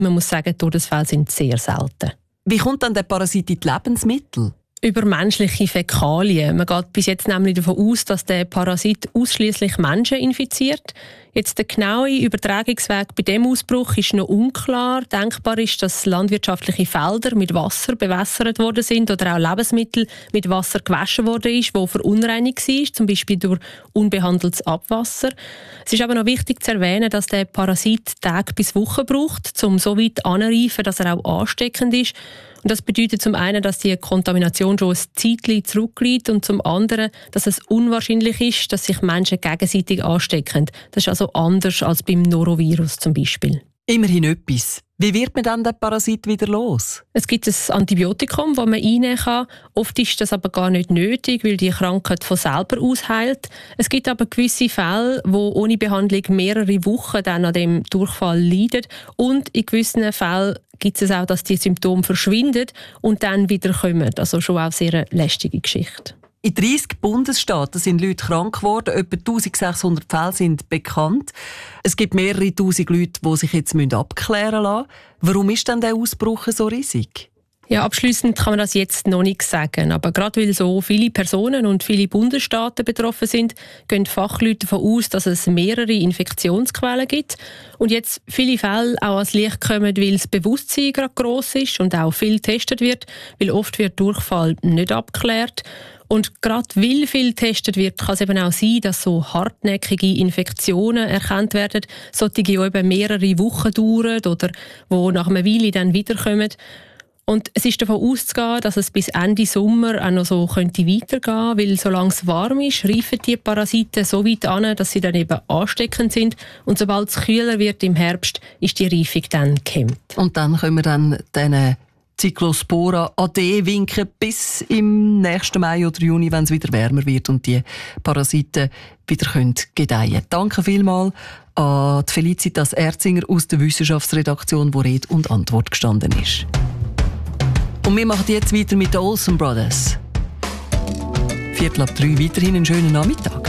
Man muss sagen, Todesfälle sind sehr selten. Wie kommt dann der Parasit in die Lebensmittel? Über menschliche Fäkalien. Man geht bis jetzt nämlich davon aus, dass der Parasit ausschließlich Menschen infiziert. Jetzt der genaue Übertragungsweg bei dem Ausbruch ist noch unklar. Denkbar ist, dass landwirtschaftliche Felder mit Wasser bewässert worden sind oder auch Lebensmittel mit Wasser gewaschen worden ist, wo verunreinigt war, zum Beispiel durch unbehandeltes Abwasser. Es ist aber noch wichtig zu erwähnen, dass der Parasit Tage bis Wochen braucht, um so weit anzureifen, dass er auch ansteckend ist. Und das bedeutet zum einen, dass die Kontamination schon ein Zeitchen zurückliegt und zum anderen, dass es unwahrscheinlich ist, dass sich Menschen gegenseitig anstecken. Das ist also anders als beim Norovirus zum Beispiel. Immerhin etwas. Wie wird man dann den Parasit wieder los? Es gibt ein Antibiotikum, das man einnehmen kann. Oft ist das aber gar nicht nötig, weil die Krankheit von selber ausheilt. Es gibt aber gewisse Fälle, wo ohne Behandlung mehrere Wochen dann an dem Durchfall leiden. Und in gewissen Fällen gibt es auch, dass die Symptome verschwinden und dann wieder kommen. Also schon auch sehr eine lästige Geschichte. In 30 Bundesstaaten sind Leute krank geworden. Etwa 1600 Fälle sind bekannt. Es gibt mehrere tausend Leute, die sich jetzt abklären lassen müssen. Warum ist denn der Ausbruch so riesig? Ja, abschliessend kann man das jetzt noch nicht sagen. Aber gerade weil so viele Personen und viele Bundesstaaten betroffen sind, gehen Fachleute davon aus, dass es mehrere Infektionsquellen gibt. Und jetzt viele Fälle auch ans Licht kommen, weil das Bewusstsein gerade gross ist und auch viel getestet wird, weil oft wird Durchfall nicht abgeklärt. Und gerade weil viel getestet wird, kann es eben auch sein, dass so hartnäckige Infektionen erkannt werden, solche, die eben mehrere Wochen dauern oder die nach einer Weile dann wiederkommen. Und es ist davon auszugehen, dass es bis Ende Sommer auch noch so könnte weitergehen, weil solange es warm ist, reifen die Parasiten so weit an, dass sie dann eben ansteckend sind. Und sobald es kühler wird im Herbst, ist die Reifung dann gehemmt. Und dann können wir dann diesen Cyclospora ade winken bis im nächsten Mai oder Juni, wenn es wieder wärmer wird und die Parasiten wieder gedeihen können. Danke vielmals an Felicitas Erzinger aus der Wissenschaftsredaktion, wo Rede und Antwort gestanden ist. Und wir machen jetzt weiter mit den Olsen Brothers. 2:45, weiterhin einen schönen Nachmittag.